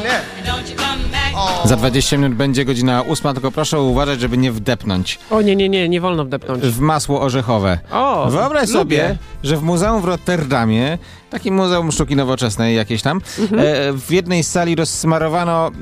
Za 20 minut będzie godzina 8, tylko proszę uważać, żeby nie wdepnąć. O nie wolno wdepnąć. W masło orzechowe. O, wyobraź lubię sobie, że w muzeum w Rotterdamie, takim muzeum sztuki nowoczesnej jakieś tam, w jednej z sali rozsmarowano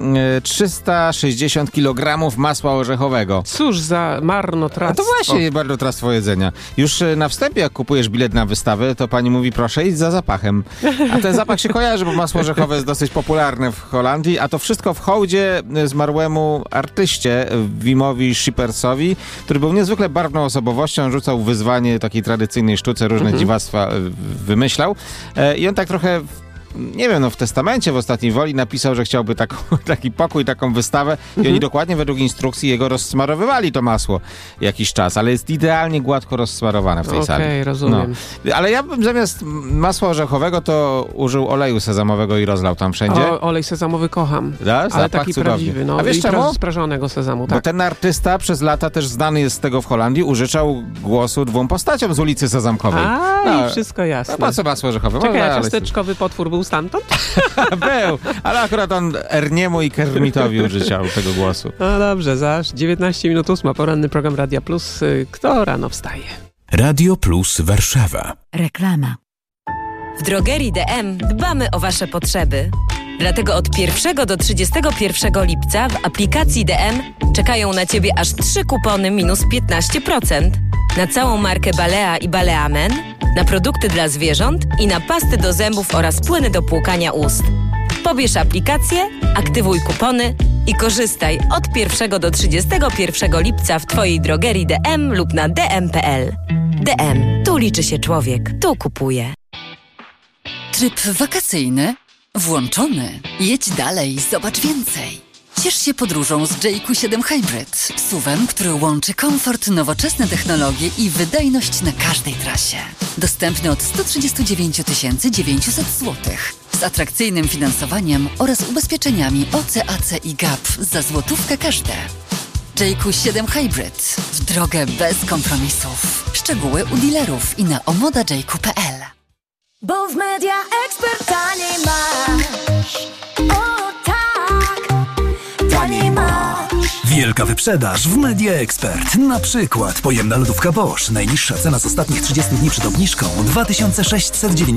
360 kg masła orzechowego. Cóż za marnotrawstwo. A to właśnie marnotrawstwo jedzenia. Już na wstępie, jak kupujesz bilet na wystawę, to pani mówi, proszę idź za zapachem. A ten zapach się kojarzy, bo masło orzechowe jest dosyć popularne w Holandii, a to wszystko w hołdzie zmarłemu artyście Wimowi Schippersowi, który był niezwykle barwną osobowością, rzucał wyzwanie takiej tradycyjnej sztuce, różne dziwactwa wymyślał. I on tak trochę, nie wiem, w testamencie w Ostatniej Woli napisał, że chciałby taki pokój, taką wystawę i oni dokładnie według instrukcji jego rozsmarowywali to masło jakiś czas, ale jest idealnie gładko rozsmarowane w tej sali. Okej, rozumiem. No. Ale ja bym zamiast masła orzechowego to użył oleju sezamowego i rozlał tam wszędzie. Olej sezamowy kocham, Da? ale taki cudownie. prawdziwy. A wiesz i czemu? sprażonego sezamu, Bo tak. ten artysta przez lata też znany jest z tego w Holandii, użyczał głosu dwóm postaciom z ulicy Sezamkowej. I wszystko jasne. A po co masło orzechowe? Czekaj, Może, a ciasteczkowy potwór był stamtąd? Był, ale akurat on Erniemu i Kermitowi użyczał tego głosu. No dobrze, za 19 minut 8, poranny program Radia Plus. Kto rano wstaje? Radio Plus Warszawa. Reklama. W drogerii DM dbamy o Wasze potrzeby. Dlatego od 1 do 31 lipca w aplikacji DM czekają na Ciebie aż 3 kupony minus 15%. Na całą markę Balea i Balea Men, na produkty dla zwierząt i na pasty do zębów oraz płyny do płukania ust. Pobierz aplikację, aktywuj kupony i korzystaj od 1 do 31 lipca w Twojej drogerii DM lub na dm.pl. DM. Tu liczy się człowiek. Tu kupuje. Tryb wakacyjny włączony. Jedź dalej, zobacz więcej. Ciesz się podróżą z JQ7 Hybrid. SUV-em, który łączy komfort, nowoczesne technologie i wydajność na każdej trasie. Dostępny od 139 900 zł. Z atrakcyjnym finansowaniem oraz ubezpieczeniami OC, AC i GAP za złotówkę każde. JQ7 Hybrid. W drogę bez kompromisów. Szczegóły u dealerów i na omodajq.pl. Bo w Media Expert taniej masz. O tak, taniej masz. Wielka wyprzedaż w Media Expert. Na przykład pojemna lodówka Bosch. Najniższa cena z ostatnich 30 dni przed obniżką 2690